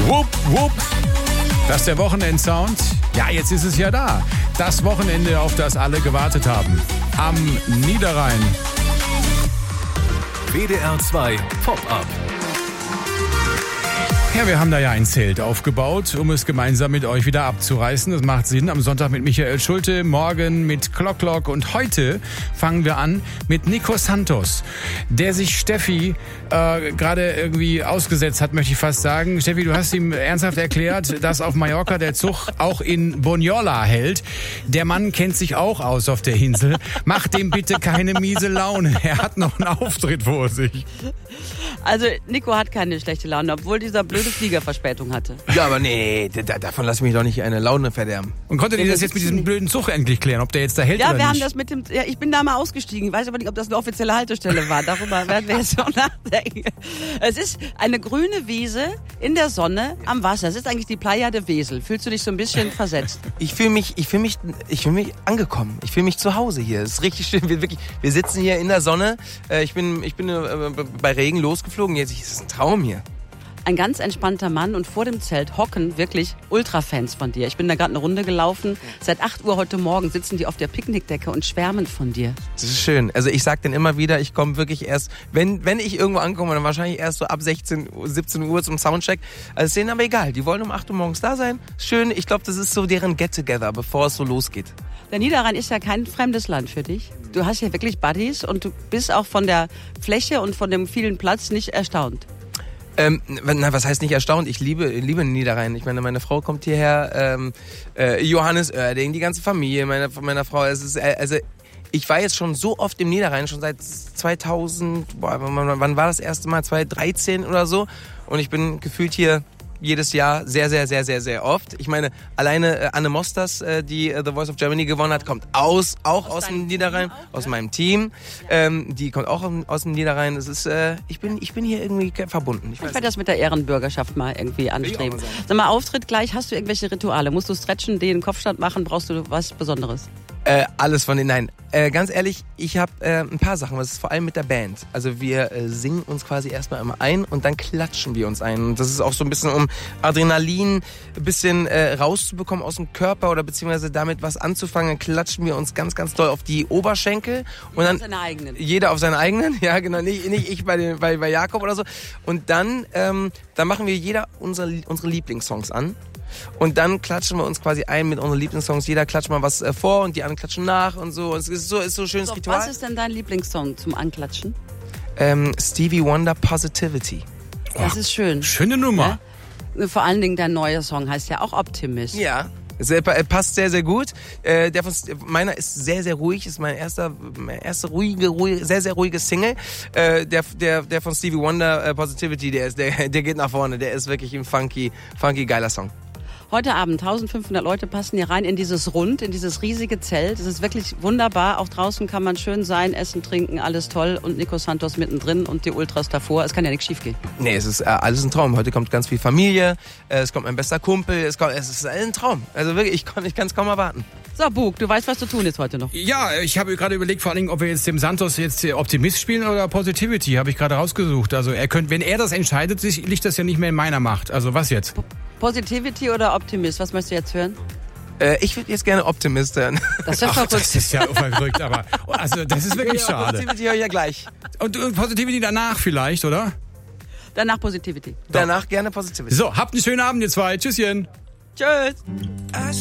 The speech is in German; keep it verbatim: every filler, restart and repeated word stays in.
Wupp, wupp. Das ist der Wochenendsound. Ja, jetzt ist es ja da. Das Wochenende, auf das alle gewartet haben. Am Niederrhein. W D R zwei Pop-Up. Ja, wir haben da ja ein Zelt aufgebaut, um es gemeinsam mit euch wieder abzureißen. Das macht Sinn. Am Sonntag mit Michael Schulte, morgen mit Clock Clock und heute fangen wir an mit Nico Santos, der sich Steffi äh, gerade irgendwie ausgesetzt hat, möchte ich fast sagen. Steffi, du hast ihm ernsthaft erklärt, dass auf Mallorca der Zug auch in Bonjola hält. Der Mann kennt sich auch aus auf der Insel. Macht dem bitte keine miese Laune. Er hat noch einen Auftritt vor sich. Also Nico hat keine schlechte Laune, obwohl dieser blöde Flieger Verspätung hatte. Ja, aber nee, da, davon lass ich mich doch nicht eine Laune verderben. Und konntet ihr das jetzt mit diesem blöden Zug endlich klären, ob der jetzt da hält ja, oder wir nicht? haben das mit dem, ja, ich bin da mal ausgestiegen. Ich weiß aber nicht, ob das eine offizielle Haltestelle war. Darüber werden wir jetzt noch nachdenken. Es ist eine grüne Wiese in der Sonne am Wasser. Es ist eigentlich die Playa de Wesel. Fühlst du dich so ein bisschen versetzt? Ich fühle mich, ich fühle mich, ich fühle mich angekommen. Ich fühle mich zu Hause hier. Es ist richtig schön. Wir, wirklich, wir sitzen hier in der Sonne. Ich bin, ich bin bei Regen losgeflogen. Jetzt ist es ein Traum hier. Ein ganz entspannter Mann und vor dem Zelt hocken wirklich Ultra-Fans von dir. Ich bin da gerade eine Runde gelaufen. Seit acht Uhr heute Morgen sitzen die auf der Picknickdecke und schwärmen von dir. Das ist schön. Also ich sag denen immer wieder, ich komme wirklich erst, wenn wenn ich irgendwo ankomme, dann wahrscheinlich erst so ab sechzehn, siebzehn Uhr zum Soundcheck. Also ist denen aber egal. Die wollen um acht Uhr morgens da sein. Schön. Ich glaube, das ist so deren Get-Together, bevor es so losgeht. Der Niederrhein ist ja kein fremdes Land für dich. Du hast ja wirklich Buddies und du bist auch von der Fläche und von dem vielen Platz nicht erstaunt. Ähm, na, was heißt nicht erstaunt? Ich liebe, liebe den Niederrhein. Ich meine, meine Frau kommt hierher, ähm, äh, Johannes Oerding, die ganze Familie meiner, meiner Frau. Es ist, äh, also, ich war jetzt schon so oft im Niederrhein, schon seit zweitausend, boah, wann war das erste Mal? zweitausenddreizehn oder so. Und ich bin gefühlt hier jedes Jahr sehr, sehr, sehr, sehr, sehr oft. Ich meine, alleine äh, Anne Mosters, äh, die äh, The Voice of Germany gewonnen hat, kommt aus, auch aus, aus dem Niederrhein, auch, aus ja? meinem Team. Ähm, die kommt auch aus dem Niederrhein. Es ist, äh, ich bin, ich bin hier irgendwie verbunden. Ich, ich werde das mit der Ehrenbürgerschaft mal irgendwie anstreben. Mal Sag mal, Auftritt gleich, hast du irgendwelche Rituale? Musst du stretchen, den Kopfstand machen? Brauchst du was Besonderes? Äh, alles von denen, nein. Äh, ganz ehrlich, ich habe äh, ein paar Sachen, was ist vor allem mit der Band. Also wir äh, singen uns quasi erstmal immer ein und dann klatschen wir uns ein. Und das ist auch so ein bisschen, um Adrenalin ein bisschen äh, rauszubekommen aus dem Körper oder beziehungsweise damit was anzufangen. Dann klatschen wir uns ganz, ganz doll auf die Oberschenkel. Und jeder dann, auf seine eigenen. Jeder auf seine eigenen, ja genau, nicht, nicht ich bei, den, bei, bei Jakob oder so. Und dann, ähm, dann machen wir jeder unsere, unsere Lieblingssongs an. Und dann klatschen wir uns quasi ein mit unseren Lieblingssongs. Jeder klatscht mal was äh, vor und die anderen klatschen nach und so. Und es ist so, ist so ein schönes so, Ritual. Was ist denn dein Lieblingssong zum Anklatschen? Ähm, Stevie Wonder, Positivity. Das ist schön. Schöne Nummer. Ja? Vor allen Dingen dein neuer Song heißt ja auch Optimist. Ja. Es passt sehr, sehr gut. Äh, der von, meiner ist sehr, sehr ruhig. Ist mein erster, mein erste ruhige, ruhige, sehr, sehr ruhige Single. Äh, der, der, der von Stevie Wonder, äh, Positivity, der ist, der, der geht nach vorne. Der ist wirklich ein funky, funky, geiler Song. Heute Abend, eintausendfünfhundert Leute passen hier rein in dieses Rund, in dieses riesige Zelt. Es ist wirklich wunderbar. Auch draußen kann man schön sein, essen, trinken, alles toll. Und Nico Santos mittendrin und die Ultras davor. Es kann ja nichts schief gehen. Nee, es ist äh, alles ein Traum. Heute kommt ganz viel Familie, äh, es kommt mein bester Kumpel, es, kommt, es ist ein Traum. Also wirklich, ich kann es kaum erwarten. So, Bug, du weißt, was zu tun ist heute noch. Ja, ich habe gerade überlegt, vor allen Dingen, ob wir jetzt dem Santos jetzt Optimist spielen oder Positivity, habe ich gerade rausgesucht. Also er könnte, wenn er das entscheidet, liegt das ja nicht mehr in meiner Macht. Also was jetzt? Positivity oder Optimist? Was möchtest du jetzt hören? Äh, ich würde jetzt gerne Optimist hören. Das ist, Ach, das ist ja verrückt, aber also das ist wirklich ja, schade. Positivity höre ich ja gleich. Und, und Positivity danach vielleicht, oder? Danach Positivity. Danach gerne Positivity. So, habt einen schönen Abend, ihr zwei. Tschüsschen. Tschüss.